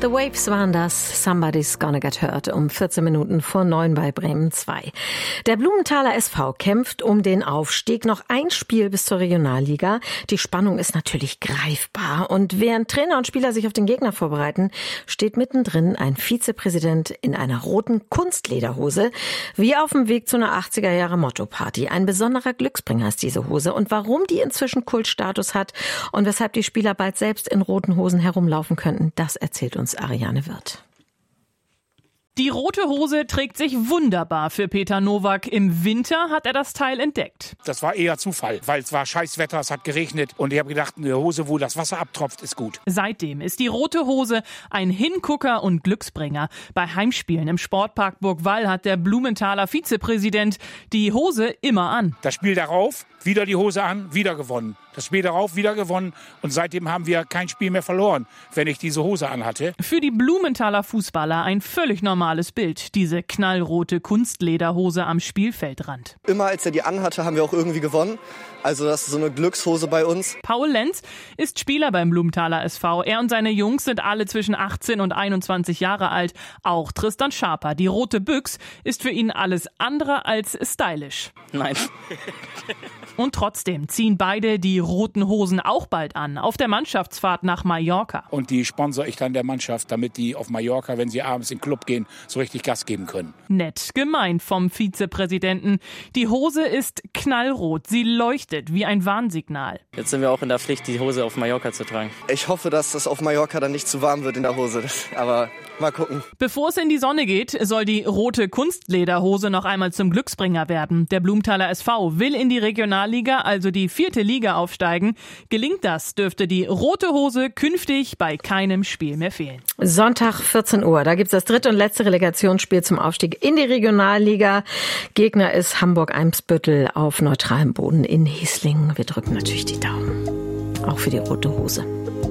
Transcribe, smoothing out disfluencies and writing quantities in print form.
The Waves waren das. Somebody's Gonna Get Hurt um 14 Minuten vor 9 bei Bremen 2. Der Blumenthaler SV kämpft um den Aufstieg. Noch ein Spiel bis zur Regionalliga. Die Spannung ist natürlich greifbar. Und während Trainer und Spieler sich auf den Gegner vorbereiten, steht mittendrin ein Vizepräsident in einer roten Kunstlederhose. Wie auf dem Weg zu einer 80er-Jahre-Motto-Party. Ein besonderer Glücksbringer ist diese Hose. Und warum die inzwischen Kultstatus hat und weshalb die Spieler bald selbst in roten Hosen herumlaufen könnten, das erzählt uns Ariane Wirth. Die rote Hose trägt sich wunderbar für Peter Nowak. Im Winter hat er das Teil entdeckt. Das war eher Zufall, weil es war Scheißwetter, es hat geregnet und ich habe gedacht, eine Hose, wo das Wasser abtropft, ist gut. Seitdem ist die rote Hose ein Hingucker und Glücksbringer. Bei Heimspielen im Sportpark Burgwall hat der Blumenthaler Vizepräsident die Hose immer an. Das Spiel darauf, wieder die Hose an, wieder gewonnen. Das Spiel darauf, wieder gewonnen und seitdem haben wir kein Spiel mehr verloren, wenn ich diese Hose anhatte. Für die Blumenthaler Fußballer ein völlig normales Bild, diese knallrote Kunstlederhose am Spielfeldrand. Immer als er die anhatte, haben wir auch irgendwie gewonnen. Also das ist so eine Glückshose bei uns. Paul Lenz ist Spieler beim Blumenthaler SV. Er und seine Jungs sind alle zwischen 18 und 21 Jahre alt. Auch Tristan Schaper. Die rote Büchs ist für ihn alles andere als stylisch. Nein. Und trotzdem ziehen beide die roten Hosen auch bald an, auf der Mannschaftsfahrt nach Mallorca. Und die sponsere ich dann der Mannschaft, damit die auf Mallorca, wenn sie abends in den Club gehen, so richtig Gas geben können. Nett gemeint vom Vizepräsidenten. Die Hose ist knallrot, sie leuchtet wie ein Warnsignal. Jetzt sind wir auch in der Pflicht, die Hose auf Mallorca zu tragen. Ich hoffe, dass es auf Mallorca dann nicht zu warm wird in der Hose, aber mal gucken. Bevor es in die Sonne geht, soll die rote Kunstlederhose noch einmal zum Glücksbringer werden. Der Blumenthaler SV will in die Regionalliga, also die 4. Liga, aufsteigen. Gelingt das, dürfte die rote Hose künftig bei keinem Spiel mehr fehlen. Sonntag 14 Uhr, da gibt's das 3. und letzte Relegationsspiel zum Aufstieg in die Regionalliga. Gegner ist Hamburg-Eimsbüttel auf neutralem Boden in Heslingen. Wir drücken natürlich die Daumen, auch für die rote Hose.